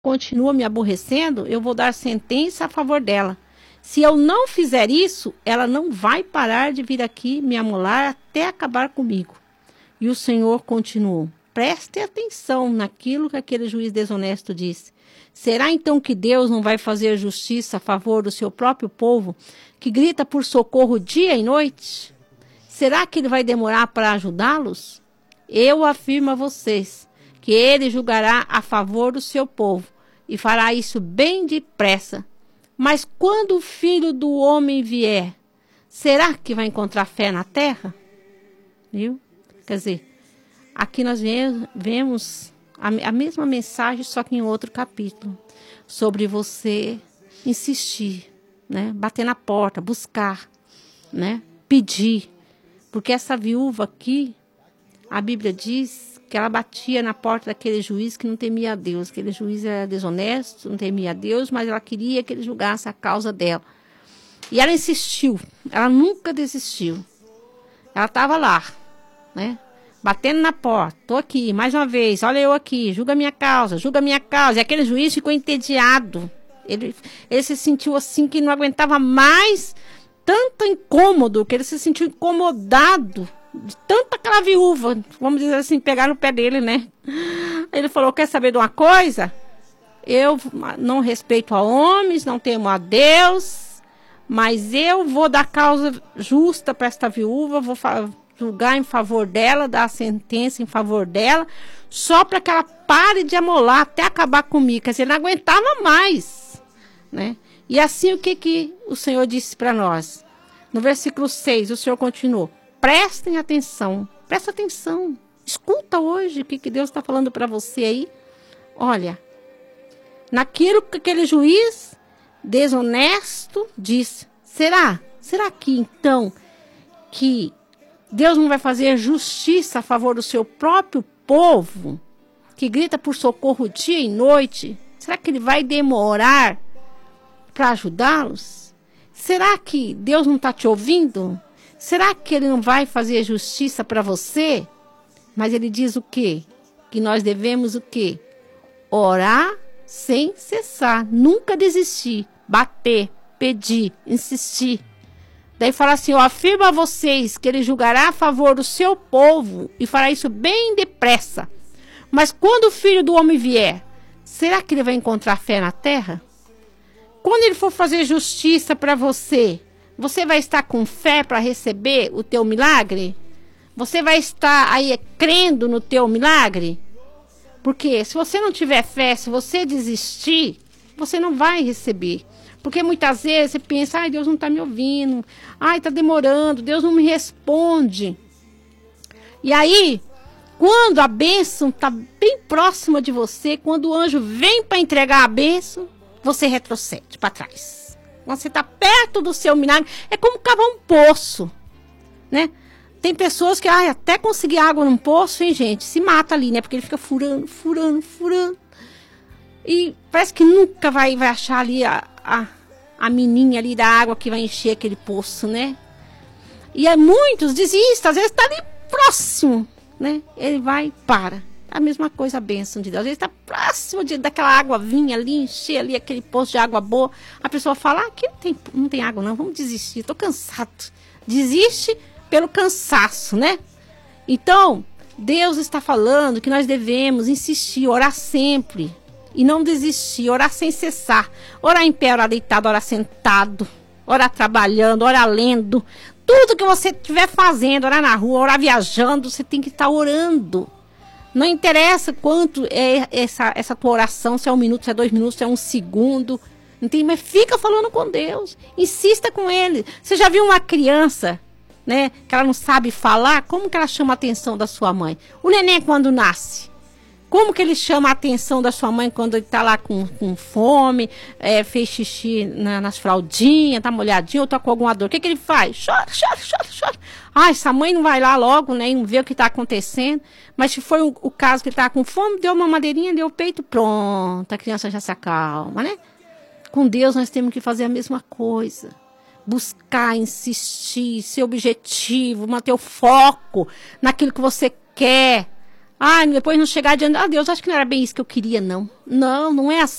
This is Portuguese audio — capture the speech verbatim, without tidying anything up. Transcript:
continua me aborrecendo, eu vou dar sentença a favor dela. Se eu não fizer isso, ela não vai parar de vir aqui me amolar até acabar comigo. E o Senhor continuou: preste atenção naquilo que aquele juiz desonesto disse. Será então que Deus não vai fazer justiça a favor do seu próprio povo, que grita por socorro dia e noite? Será que ele vai demorar para ajudá-los? Eu afirmo a vocês que ele julgará a favor do seu povo e fará isso bem depressa. Mas quando o Filho do Homem vier, será que vai encontrar fé na terra? Viu? Quer dizer, aqui nós vemos a, a mesma mensagem, só que em outro capítulo, sobre você insistir, né? Bater na porta, buscar, né? Pedir. Porque essa viúva aqui, a Bíblia diz que ela batia na porta daquele juiz que não temia a Deus. Aquele juiz era desonesto, não temia a Deus, mas ela queria que ele julgasse a causa dela. E ela insistiu, ela nunca desistiu. Ela estava lá, né? Batendo na porta, tô aqui, mais uma vez, olha eu aqui, julga a minha causa, julga a minha causa. E aquele juiz ficou entediado. Ele, ele se sentiu assim que não aguentava mais, tanto incômodo, que ele se sentiu incomodado de tanta aquela viúva, vamos dizer assim, pegar no pé dele, né? Ele falou: quer saber de uma coisa? Eu não respeito a homens, não temo a Deus, mas eu vou dar causa justa para esta viúva, vou julgar em favor dela, dar a sentença em favor dela, só para que ela pare de amolar até acabar comigo. Quer dizer, ele não aguentava mais, né? E assim o que, que o Senhor disse para nós? No versículo seis, o Senhor continuou: prestem atenção, presta atenção, escuta hoje o que, que Deus está falando para você aí. Olha, naquilo que aquele juiz desonesto disse, será? Será que então que Deus não vai fazer justiça a favor do seu próprio povo, que grita por socorro dia e noite? Será que ele vai demorar para ajudá-los? Será que Deus não está te ouvindo? Será que ele não vai fazer justiça para você? Mas ele diz o quê? Que nós devemos o quê? Orar sem cessar, nunca desistir, bater, pedir, insistir. Daí fala assim: eu afirmo a vocês que ele julgará a favor do seu povo e fará isso bem depressa. Mas quando o Filho do Homem vier, será que ele vai encontrar fé na terra? Quando ele for fazer justiça para você, você vai estar com fé para receber o teu milagre? Você vai estar aí crendo no teu milagre? Porque se você não tiver fé, se você desistir, você não vai receber. Porque muitas vezes você pensa: ai, Deus não está me ouvindo, ai, está demorando, Deus não me responde. E aí, quando a bênção está bem próxima de você, quando o anjo vem para entregar a bênção, você retrocede para trás. Quando você está perto do seu milagre, é como cavar um poço, né? Tem pessoas que, ai, até conseguir água num poço, hein, gente, se mata ali, né? Porque ele fica furando, furando, furando. E parece que nunca vai, vai achar ali a, a, a mininha ali da água que vai encher aquele poço, né? E é, muitos desistem, às vezes está ali próximo, né? Ele vai e para. A mesma coisa a bênção de Deus. Às vezes está próximo de, daquela água vinha ali, encher ali aquele poço de água boa. A pessoa fala: ah, aqui não tem, não tem água não, vamos desistir, estou cansado. Desiste pelo cansaço, né? Então, Deus está falando que nós devemos insistir, orar sempre. E não desistir, orar sem cessar. Orar em pé, orar deitado, orar sentado, orar trabalhando, orar lendo. Tudo que você estiver fazendo, orar na rua, orar viajando, você tem que estar orando. Não interessa quanto é essa, essa tua oração, se é um minuto, se é dois minutos, se é um segundo. Entende? Mas fica falando com Deus. Insista com Ele. Você já viu uma criança, né, que ela não sabe falar? Como que ela chama a atenção da sua mãe? O neném quando nasce, como que ele chama a atenção da sua mãe quando ele está lá com, com fome, é, fez xixi na, nas fraldinhas, está molhadinho ou está com alguma dor? O que, que ele faz? Chora, chora, chora, chora. Ah, essa mãe não vai lá logo, né, e não vê o que está acontecendo. Mas se foi o, o caso que ele estava com fome, deu uma madeirinha, deu o peito, pronto, a criança já se acalma, né? Com Deus nós temos que fazer a mesma coisa. Buscar, insistir, ser objetivo, manter o foco naquilo que você quer. Ah, depois não chegar adiante. Ah, Deus, acho que não era bem isso que eu queria, não. Não, não é assim.